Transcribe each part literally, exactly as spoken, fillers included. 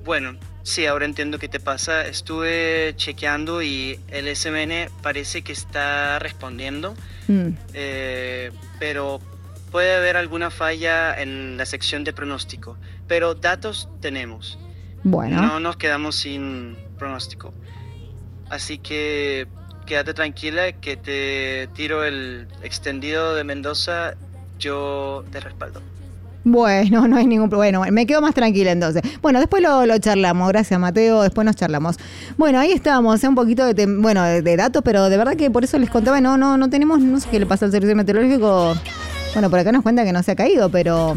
Bueno, sí, ahora entiendo qué te pasa. Estuve chequeando y el S M N parece que está respondiendo, Mm. eh, pero puede haber alguna falla en la sección de pronóstico. Pero datos tenemos. Bueno. No nos quedamos sin pronóstico. Así que quédate tranquila que te tiro el extendido de Mendoza, yo te respaldo. Bueno, no hay ningún problema. Bueno, me quedo más tranquila entonces. Bueno, después lo, lo charlamos. Gracias, Mateo. Después nos charlamos. Bueno, ahí estábamos, ¿eh? Un poquito de, tem- bueno, de, de datos, pero de verdad que por eso les contaba, no, no, no tenemos, no sé qué le pasa al servicio meteorológico. Bueno, por acá nos cuenta que no se ha caído, pero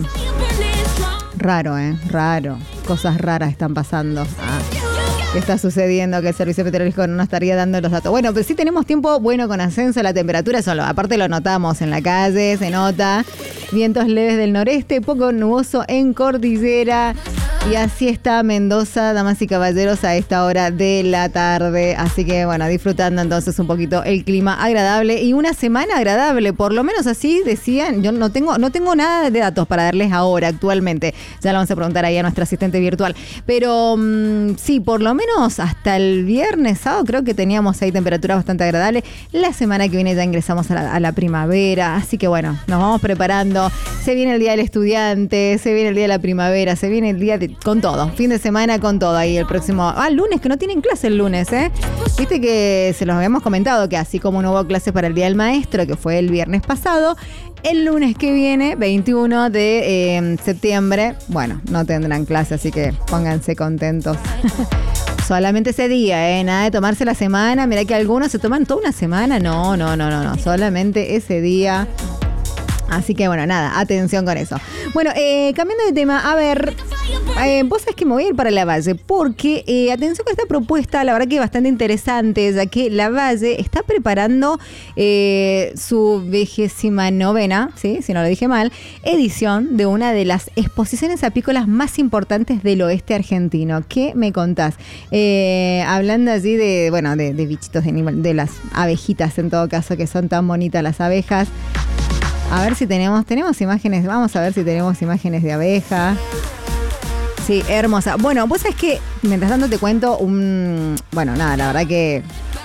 raro, ¿eh? Raro. Cosas raras están pasando. Ah. ¿Qué está sucediendo? Que el servicio meteorológico no nos estaría dando los datos. Bueno, pero sí tenemos tiempo bueno con ascenso a la temperatura. Solo, aparte lo notamos en la calle, se nota. Vientos leves del noreste, poco nuboso en cordillera. Y así está Mendoza, damas y caballeros, a esta hora de la tarde. Así que, bueno, disfrutando entonces un poquito el clima agradable y una semana agradable. Por lo menos así decían. Yo no tengo, no tengo nada de datos para darles ahora, actualmente. Ya lo vamos a preguntar ahí a nuestra asistente virtual. Pero mmm, sí, por lo menos hasta el viernes, sábado, creo que teníamos ahí temperaturas bastante agradables. La semana que viene ya ingresamos a la, a la primavera. Así que, bueno, nos vamos preparando. Se viene el Día del Estudiante, se viene el Día de la Primavera, se viene el Día de... Con todo, fin de semana con todo ahí el próximo... Ah, lunes, que no tienen clase el lunes, ¿eh? Viste que se los habíamos comentado que así como no hubo clases para el Día del Maestro, que fue el viernes pasado, el lunes que viene, veintiuno de eh, septiembre, bueno, no tendrán clase, así que pónganse contentos. Solamente ese día, ¿eh? Nada de tomarse la semana. Mirá que algunos se toman toda una semana. No, no, no, no, no. Solamente ese día. Así que bueno, nada, atención con eso. Bueno, eh, cambiando de tema, a ver, eh, vos sabés que me voy a ir para Lavalle, porque eh, atención con esta propuesta, la verdad que es bastante interesante, ya que Lavalle está preparando eh, su vigésima novena, ¿sí? Si no lo dije mal, edición de una de las exposiciones apícolas más importantes del oeste argentino. ¿Qué me contás? Eh, hablando allí de, bueno, de, de bichitos, de, animal, de las abejitas en todo caso, que son tan bonitas las abejas. A ver si tenemos, tenemos imágenes, vamos a ver si tenemos imágenes de abeja. Sí, hermosa. Bueno, vos sabés que, mientras tanto te cuento un, bueno, nada, la verdad que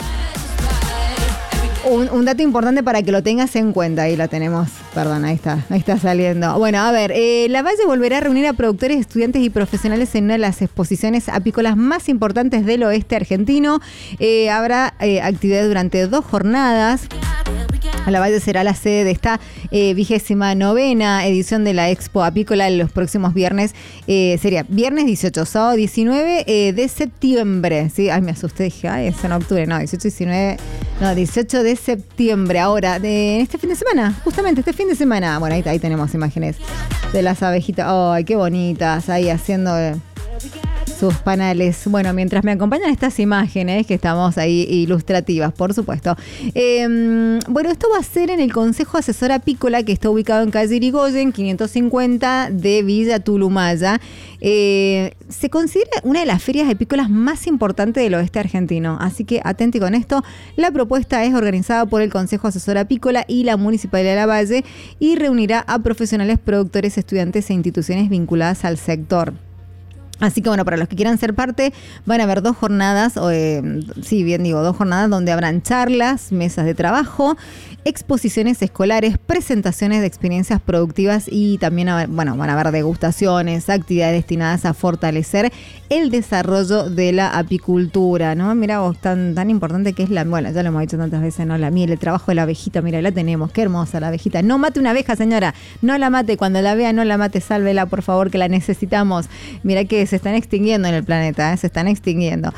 un, un dato importante para que lo tengas en cuenta. Ahí lo tenemos, perdón, ahí está, ahí está saliendo. Bueno, a ver, eh, Lavalle volverá a reunir a productores, estudiantes y profesionales en una de las exposiciones apícolas más importantes del oeste argentino. Eh, habrá eh, actividad durante dos jornadas. Lavalle será la sede de esta eh, vigésima novena edición de la Expo Apícola los próximos viernes. Eh, sería viernes dieciocho, sábado diecinueve eh, de septiembre. ¿Sí? Ay, me asusté, dije, ay, es en octubre. No, dieciocho, diecinueve, no, dieciocho de septiembre. Ahora, de este fin de semana, justamente este fin de semana. Bueno, ahí, ahí tenemos imágenes de las abejitas. Ay, qué bonitas, ahí haciendo... Eh, sus panales. Bueno, mientras me acompañan estas imágenes que estamos ahí ilustrativas, por supuesto. Eh, bueno, esto va a ser en el Consejo Asesor Apícola, que está ubicado en calle Irigoyen, quinientos cincuenta de Villa Tulumaya. Eh, se considera una de las ferias apícolas más importantes del oeste argentino. Así que atenti con esto. La propuesta es organizada por el Consejo Asesor Apícola y la Municipalidad de Lavalle y reunirá a profesionales, productores, estudiantes e instituciones vinculadas al sector. Así que bueno, para los que quieran ser parte, van a haber dos jornadas, o, eh, sí, bien digo, dos jornadas donde habrán charlas, mesas de trabajo, exposiciones escolares, presentaciones de experiencias productivas y también, bueno, van a haber degustaciones, actividades destinadas a fortalecer el desarrollo de la apicultura, ¿no? Mirá vos, tan, tan importante que es la, bueno, ya lo hemos dicho tantas veces, ¿no? La miel, el trabajo de la abejita, mira, la tenemos, qué hermosa la abejita. No mate una abeja, señora, no la mate, cuando la vea, no la mate, sálvela, por favor, que la necesitamos. Mirá que se están extinguiendo en el planeta, ¿eh? Se están extinguiendo.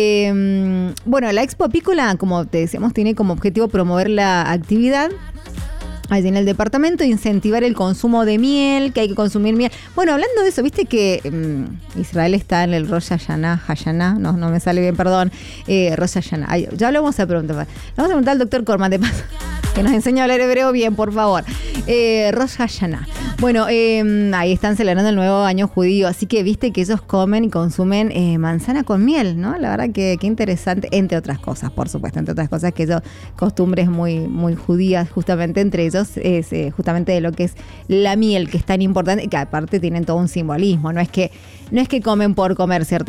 Eh, bueno, la Expo Apícola, como te decíamos, tiene como objetivo promover la actividad allí en el departamento, incentivar el consumo de miel, que hay que consumir miel. Bueno, hablando de eso, viste que um, Israel está en el Rosh Hashanah, Hashanah, no, no me sale bien, perdón, eh, Rosh Hashanah. Ay, ya lo vamos a preguntar. Le vamos a preguntar al doctor Corman, de paso, que nos enseña a hablar hebreo bien, por favor. Eh, Rosh Hashanah. Bueno, eh, ahí están celebrando el nuevo año judío, así que viste que ellos comen y consumen eh, manzana con miel, ¿no? La verdad que qué interesante, entre otras cosas, por supuesto, entre otras cosas que ellos, costumbres muy, muy judías, justamente entre ellos, es eh, justamente de lo que es la miel, que es tan importante, que aparte tienen todo un simbolismo, no es que, no es que comen por comer, ¿cierto?